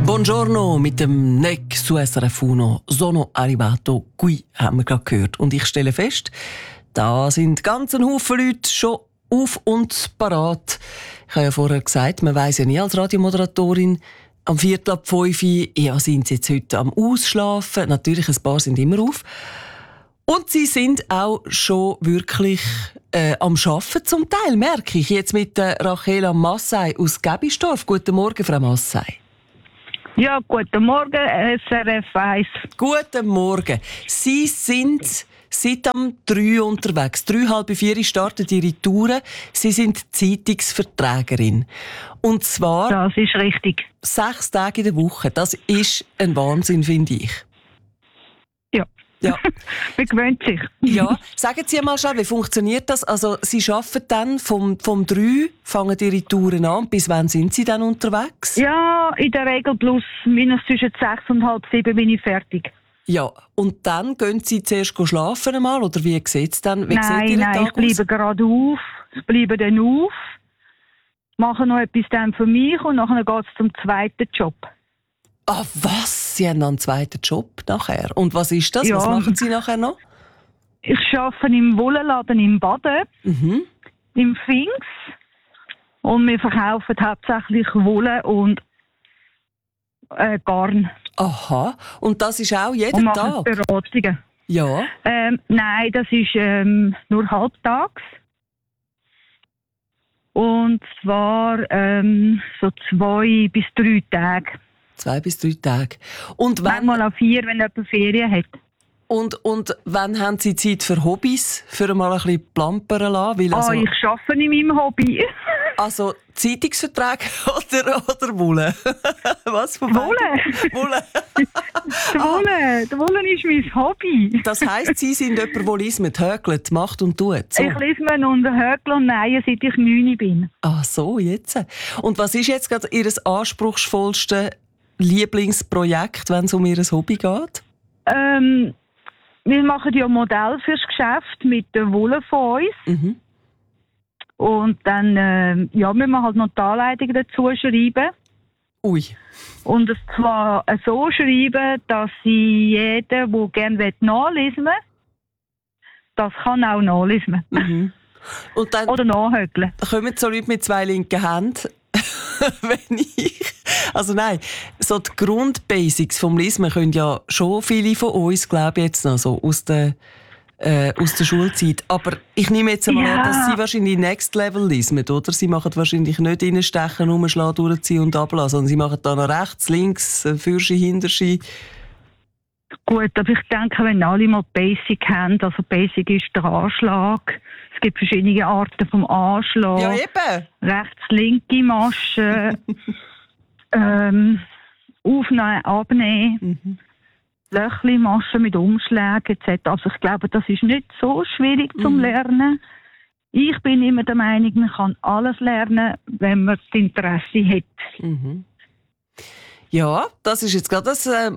Buongiorno mit dem Neck su SRF Uno. Sono arrivato qui, haben wir gerade gehört. Und ich stelle fest, da sind ganz ein Haufen Leute schon auf und parat. Ich habe ja vorher gesagt, man weiss ja nie als Radiomoderatorin, am 4:45, ja, sind sie jetzt heute am Ausschlafen. Natürlich, ein paar sind immer auf. Und sie sind auch schon wirklich am Arbeiten zum Teil, merke ich. Jetzt mit Rachela Massay aus Gebistorf. Guten Morgen, Frau Massay. Ja, guten Morgen, SRF 1. Guten Morgen. Sie sind seit am 3 unterwegs. 3:30 starten Ihre Touren. Sie sind Zeitungsverträgerin. Und zwar Das ist richtig. 6 Tage in der Woche. Das ist ein Wahnsinn, finde ich. Ja. Ja. Man gewöhnt sich. Ja, sagen Sie mal schnell, wie funktioniert das? Also, Sie arbeiten dann vom 3, fangen Ihre Touren an. Bis wann sind Sie dann unterwegs? Ja, in der Regel plus minus zwischen 6 und halb 7 bin ich fertig. Ja, und dann gehen Sie zuerst schlafen einmal, oder wie sieht es dann? Wie sieht Nein, Ihr Tag ich bleibe aus? gerade auf. Ich bleibe dann auf, mache noch etwas dann für mich und nachher geht es zum zweiten Job. Ah, was? Sie haben noch einen zweiten Job nachher. Und was ist das? Ja. Was machen Sie nachher noch? Ich arbeite im Wollenladen im Baden, Mhm. im Pfingst. Und wir verkaufen hauptsächlich Wolle und Garn. Aha. Und das ist auch Und jeden machen Tag? Beratungen. Ja. Nein, das ist nur halbtags. Und zwar so 2 bis 3 Tage. 2 bis 3 Tage. Und wann, Manchmal auch 4, wenn jemand Ferien hat. und wann haben Sie Zeit für Hobbys? Für mal ein bisschen plampern lassen? Weil also, Ich arbeite in meinem Hobby. also Zeitungsverträge oder Wolle? Was? Von Wolle. beiden? Wolle. Die Wolle ist mein Hobby. Das heisst, Sie sind jemand, der lismet, hökelt, macht und tut. So. Ich lese mir unter Höckl und Nein, seit ich 9 bin. Ah, so, jetzt. Und was ist jetzt gerade Ihr anspruchsvollste Lieblingsprojekt, wenn es um Ihr Hobby geht? Wir machen ja Modell fürs Geschäft mit der Wolle von uns. Mhm. Und dann, müssen wir halt noch die Anleitung dazu schreiben. Ui. Und es zwar so schreiben, dass jeder, der gerne nachlesen will, das kann auch nachlesen. Mhm. Und dann Oder nachhökeln. kommen so Leute mit 2 linken Händen, wenn ich... Also nein, so die Grundbasics vom Lesen können ja schon viele von uns, glaube ich, jetzt noch so aus der Schulzeit. Aber ich nehme jetzt einmal an, dass Sie wahrscheinlich Next Level lesen, oder? Sie machen wahrscheinlich nicht reinstechen, umschlagen, durchziehen und ablassen, sondern Sie machen da noch rechts, links, Fürschi, Hinterschi. Gut, aber ich denke, wenn alle mal Basic haben, also Basic ist der Anschlag. Es gibt verschiedene Arten vom Anschlag. Ja, eben. Rechts, linke Masche. Aufnehmen, abnehmen. Löchli, Maschen mit Umschlägen etc. Also ich glaube, das ist nicht so schwierig zum Lernen. Ich bin immer der Meinung, man kann alles lernen, wenn man das Interesse hat. Mhm. Ja, das ist jetzt gerade ein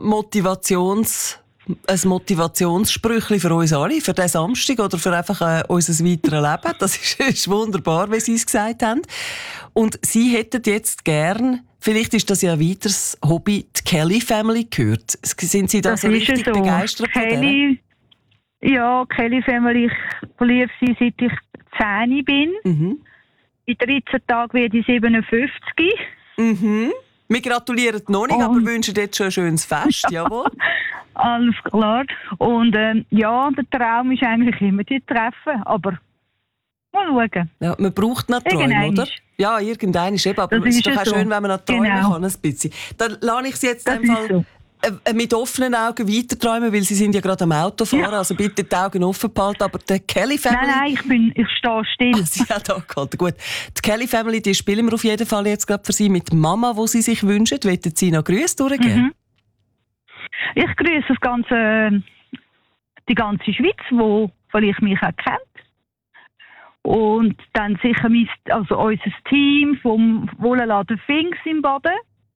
Motivationssprüchli für uns alle, für diesen Samstag oder für einfach unser weiteres Leben. Das ist wunderbar, wie Sie es gesagt haben. Und Sie hätten jetzt gern, vielleicht ist das ja ein weiteres Hobby, die Kelly Family gehört. Sind Sie da Das so ist richtig so. begeistert von der? Ja, Kelly Family, ich verliere sie, seit ich 10 bin. Mhm. In 13 Tagen werde ich 57. Mhm. Wir gratulieren noch nicht, aber wünschen jetzt schon ein schönes Fest, jawohl. Alles klar. Und der Traum ist eigentlich immer die Treffen, aber mal schauen. Ja, man braucht noch Träume, Irgendein oder? ist. Ja, irgendein ist eben, aber Das es ist ist doch ja auch so. schön, wenn man noch träumen Genau. kann, ein bisschen. Dann lasse ich Sie jetzt Das in dem ist Fall so. mit offenen Augen weiterträumen, weil Sie sind ja gerade am Autofahren, Ja. also bitte die Augen offen behalten. Aber die Kelly Family... Nein, ich stehe still. Sie hat da gehalten, gut. Die Kelly Family, die spielen wir auf jeden Fall jetzt gerade für Sie mit Mama, wo Sie sich wünschen. Wollen Sie noch Grüße durchgeben? Ich grüße die ganze Schweiz, wo vielleicht mich auch kennt. Und dann sicher unser Team vom Wollenladen Pfingst im Baden.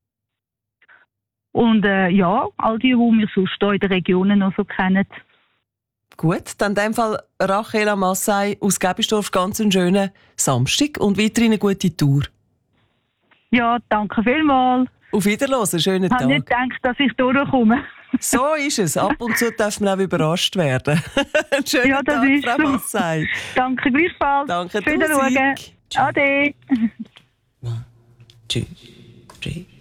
Und all die mich sonst hier in den Regionen noch so kennen. Gut, dann in dem Fall Rachela Massay aus Gebistorf, ganz einen schönen Samstag und weiterhin eine gute Tour. Ja, danke vielmals. Auf Wiederhören, schönen Tag. Ich habe nicht gedacht, dass ich durchkomme. So ist es. Ab und zu darf man auch überrascht werden. Einen schönen Ja, das Tag, ist Frau so. Massei. Danke gleichfalls. Danke, Wiederschauen. Tausig. Ade. 1, 2, 3.